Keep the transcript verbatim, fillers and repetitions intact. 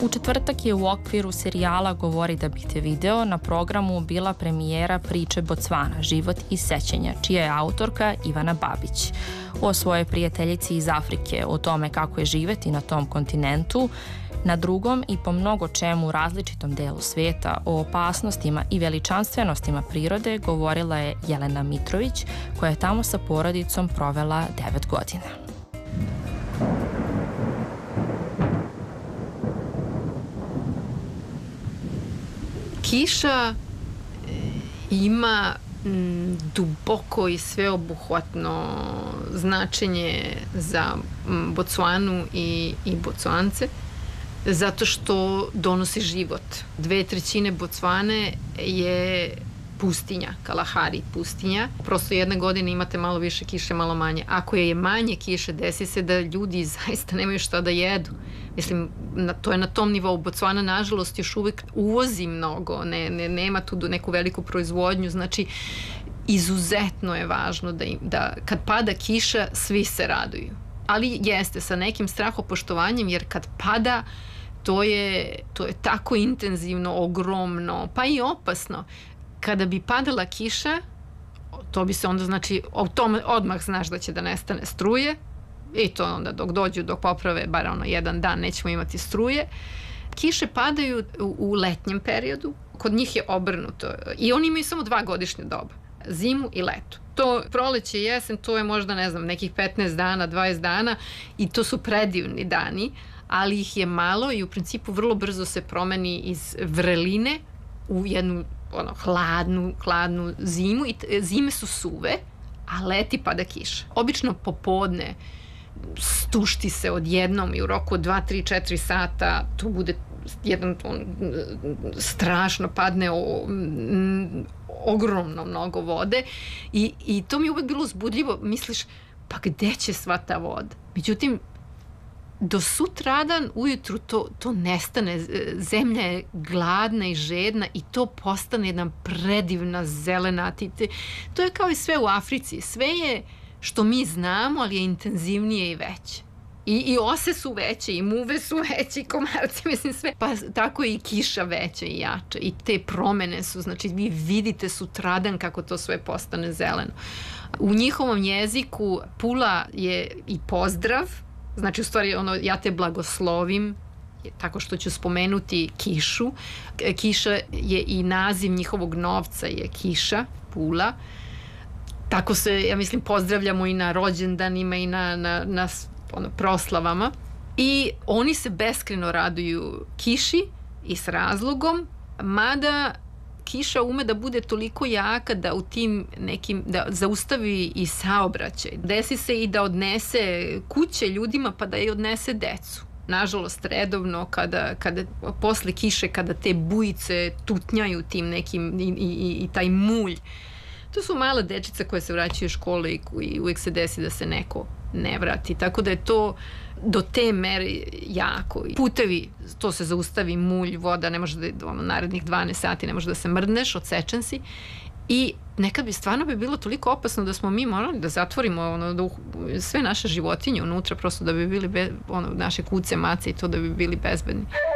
U četvrtak je u okviru serijala Govori da bih te video na programu bila premijera priče Bocvana, život i sećanja, čija je autorka Ivana Babić. O svojoj prijateljici iz Afrike, o tome kako je živeti na tom kontinentu, na drugom i po mnogo čemu različitom delu sveta, o opasnostima i veličanstvenostima prirode govorila je Jelena Mitrović, koja je tamo sa porodicom provela devet godina. Kiša ima duboko i sveobuhvatno značenje za Bocvanu i, i Bocvance, zato što donosi život. Dve trećine Bocvane je pustinja, Kalahari pustinja. Prosto jedne godine imate malo više kiše, malo manje. Ako je manje kiše, desi se da ljudi zaista nemaju šta da jedu. Mislim, na, to je na tom nivou. Bocvana, nažalost, još uvek uvozi mnogo, ne, ne, nema tu neku veliku proizvodnju, znači izuzetno je važno da, im, da kad pada kiša, svi se raduju. Ali jeste, sa nekim strahopoštovanjem, jer kad pada, to je, to je tako intenzivno, ogromno, pa i opasno. Kada bi padala kiša, to bi se onda, znači, tom odmah znaš da će da nestane struje, i to onda dok dođu, dok poprave, bar ono jedan dan nećemo imati struje. Kiše padaju u, u letnjem periodu, kod njih je obrnuto i oni imaju samo dva godišnje doba, zimu i leto. To proleće i jesen, to je možda, ne znam, nekih petnaest dana, dvadeset dana i to su predivni dani, ali ih je malo i u principu vrlo brzo se promeni iz vreline u jednu ono, hladnu, hladnu zimu i zime su suve, a leti pada kiša. Obično popodne stušti se odjednom i u roku od dva, tri, četiri sata to bude jedan on, strašno padne o, m, ogromno mnogo vode i, i to mi je uvek bilo uzbudljivo. Misliš, pa gde će sva ta voda? Međutim, do sutradan ujutru to, to nestane. Zemlja je gladna i žedna i to postane jedna predivna zelena. To je kao i sve u Africi. Sve je što mi znamo, ali je intenzivnije i veće. I, i ose su veće, i muve su veće, i komarci, mislim sve. Pa tako je i kiša veća i jača. I te promene su, znači vi vidite sutradan kako to sve postane zeleno. U njihovom jeziku pula je i pozdrav, znači u stvari ono, ja te blagoslovim, tako što ću spomenuti kišu. Kiša je i naziv njihovog novca je kiša, pula. Tako se, ja mislim, pozdravljamo i na rođendanima i na, na, na ono, proslavama. I oni se beskreno raduju kiši i s razlogom, mada kiša ume da bude toliko jaka da u tim nekim, da zaustavi i saobraćaj. Desi se i da odnese kuće ljudima pa da i odnese decu. Nažalost, redovno, kada, kada posle kiše, kada te bujice tutnjaju tim nekim i, i, i taj mulj, to su mala dečica koje se vraćaju u škole i, i uvijek se desi da se neko ne vrati. Tako da je to do te mere jako. Putevi, to se zaustavi, mulj, voda, ne može da, ono, narednih dvanaest sati ne može da se mrdneš, odsečen si. I nekad bi stvarno bi bilo toliko opasno da smo mi morali da zatvorimo ono, da, sve naše životinje unutra, prosto da bi bili, be, ono, naše kuce, mace i to da bi bili bezbedni.